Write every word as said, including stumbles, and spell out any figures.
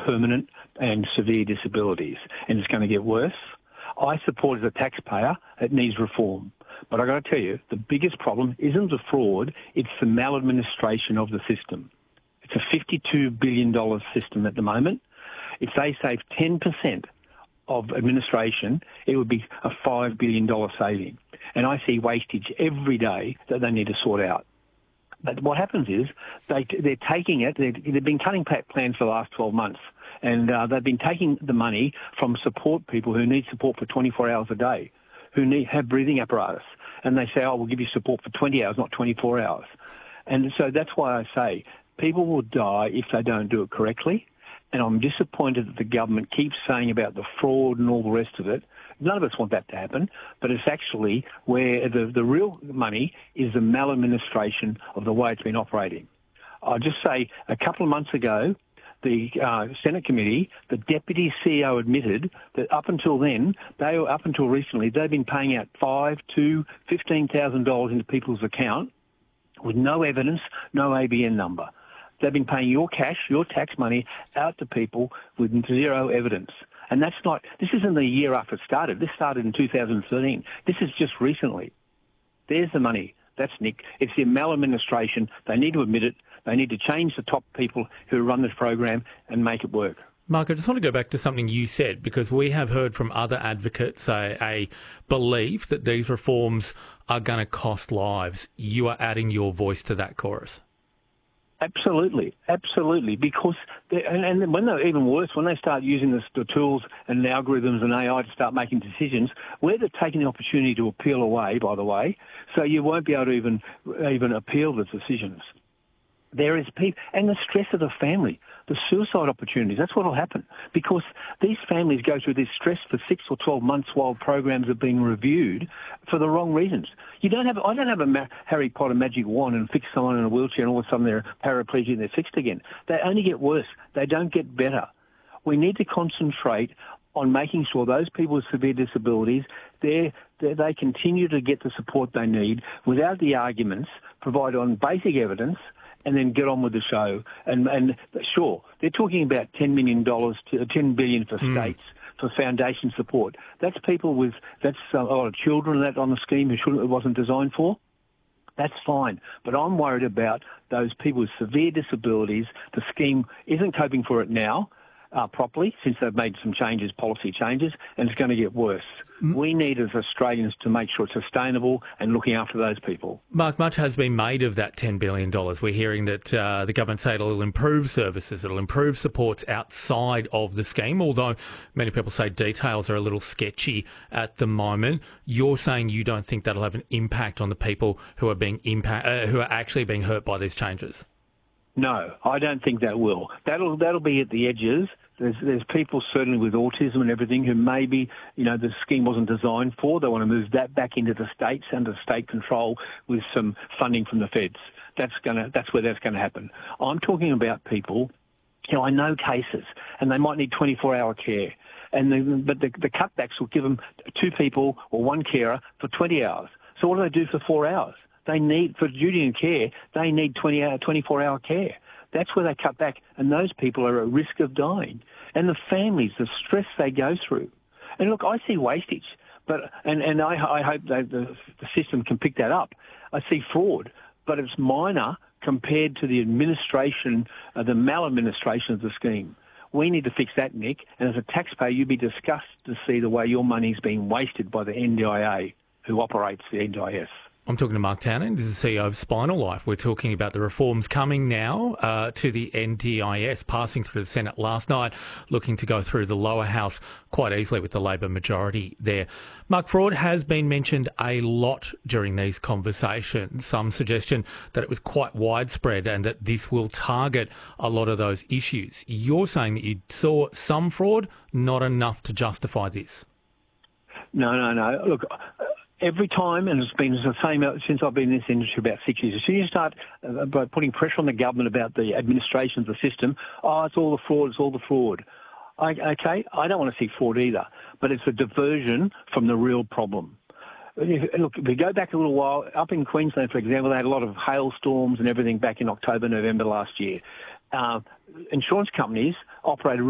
permanent and severe disabilities, and it's going to get worse. I support as a taxpayer it needs reform. But I've got to tell you, the biggest problem isn't the fraud, it's the maladministration of the system. It's a fifty-two billion dollars system at the moment. If they save ten percent of administration, it would be a five billion dollars saving. And I see wastage every day that they need to sort out. But what happens is they, they're taking it, they've, they've been cutting plans for the last twelve months, and uh, they've been taking the money from support people who need support for twenty-four hours a day, who need have breathing apparatus, and they say, oh, we'll give you support for twenty hours, not twenty-four hours. And so that's why I say people will die if they don't do it correctly, and I'm disappointed that the government keeps saying about the fraud and all the rest of it. None of us want that to happen, but it's actually where the, the real money is the maladministration of the way it's been operating. I'll just say a couple of months ago, the uh, Senate committee, the deputy C E O admitted that up until then, they were, up until recently, they've been paying out five to fifteen thousand dollars into people's account with no evidence, no A B N number. They've been paying your cash, your tax money out to people with zero evidence. And that's not, this isn't the year after it started. This started in two thousand thirteen. This is just recently. There's the money. That's Nick. It's the maladministration. They need to admit it. They need to change the top people who run this program and make it work. Mark, I just want to go back to something you said, because we have heard from other advocates a, a belief that these reforms are going to cost lives. You are adding your voice to that chorus. Absolutely, absolutely. Because, and, and when they're even worse, when they start using the, the tools and the algorithms and A I to start making decisions, where they're taking the opportunity to appeal away, by the way, so you won't be able to even even appeal the decisions. There is people, and the stress of the family, the suicide opportunities, that's what will happen. Because these families go through this stress for six or twelve months while programs are being reviewed for the wrong reasons. You don't have, I don't have a ma- Harry Potter magic wand and fix someone in a wheelchair and all of a sudden they're paraplegic and they're fixed again. They only get worse. They don't get better. We need to concentrate on making sure those people with severe disabilities, they're, they're, they continue to get the support they need without the arguments, provided on basic evidence, and then get on with the show. And, and sure, they're talking about ten million dollars, to ten billion dollars for mm. states for foundation support. That's people with, that's a lot of children that on the scheme who shouldn't, it wasn't designed for. That's fine. But I'm worried about those people with severe disabilities. The scheme isn't coping for it now uh, properly, since they've made some changes, policy changes, and it's going to get worse. Mm. We need as Australians to make sure it's sustainable and looking after those people. Mark, much has been made of that ten billion dollars. We're hearing that uh, the government say it'll improve services, it'll improve supports outside of the scheme, although many people say details are a little sketchy at the moment. You're saying you don't think that'll have an impact on the people who are being impact, uh, who are actually being hurt by these changes? No, I don't think that will. That'll that'll be at the edges. There's there's people certainly with autism and everything who maybe, you know, the scheme wasn't designed for. They want to move that back into the states under state control with some funding from the feds. That's gonna that's where that's going to happen. I'm talking about people. You know, I know cases, and they might need twenty-four hour care, and the, but the, the cutbacks will give them two people or one carer for twenty hours. So what do they do for four hours? They need, for duty and care, they need twenty hour, twenty-four hour care. That's where they cut back, and those people are at risk of dying. And the families, the stress they go through. And look, I see wastage, but and, and I, I hope that the, the system can pick that up. I see fraud, but it's minor compared to the administration, uh, the maladministration of the scheme. We need to fix that, Nick, and as a taxpayer, you'd be disgusted to see the way your money's being wasted by the N D I A, who operates the N D I S. I'm talking to Mark Townend. This is the C E O of Spinal Life. We're talking about the reforms coming now uh, to the N D I S, passing through the Senate last night, looking to go through the lower house quite easily with the Labor majority there. Mark, fraud has been mentioned a lot during these conversations. Some suggestion that it was quite widespread and that this will target a lot of those issues. You're saying that you saw some fraud, not enough to justify this. No, no, no. Look, every time, and it's been the same since I've been in this industry about six years, as soon as you start uh, by putting pressure on the government about the administration of the system, oh, it's all the fraud, it's all the fraud. I, okay, I don't want to see fraud either, but it's a diversion from the real problem. If, look, if we go back a little while, up in Queensland, for example, they had a lot of hailstorms and everything back in October, November last year. Uh, insurance companies operated